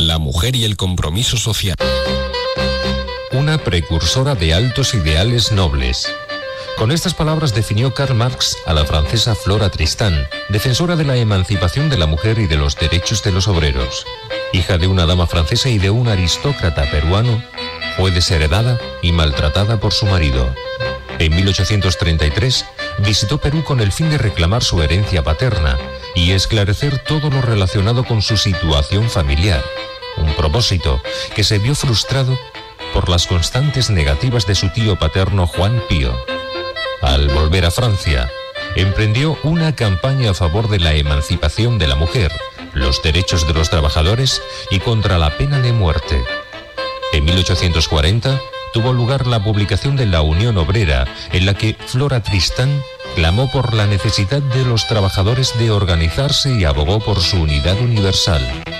la mujer y el compromiso social. Una precursora de altos ideales nobles. Con estas palabras definió Karl Marx a la francesa Flora Tristán, defensora de la emancipación de la mujer y de los derechos de los obreros. Hija de una dama francesa y de un aristócrata peruano, fue desheredada y maltratada por su marido. En 1833 visitó Perú con el fin de reclamar su herencia paterna y esclarecer todo lo relacionado con su situación familiar, un propósito que se vio frustrado por las constantes negativas de su tío paterno Juan Pío. Al volver a Francia, emprendió una campaña a favor de la emancipación de la mujer, los derechos de los trabajadores y contra la pena de muerte. En 1840 tuvo lugar la publicación de la Unión Obrera, en la que Flora Tristán clamó por la necesidad de los trabajadores de organizarse y abogó por su unidad universal.